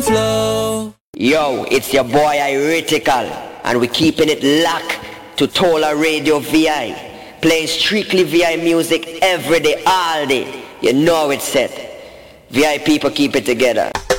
flow. Yo, it's your boy Iritical, and we keeping it locked to Tola Radio VI. Playing strictly VI music every day, all day. You know it's set. VI people keep it together.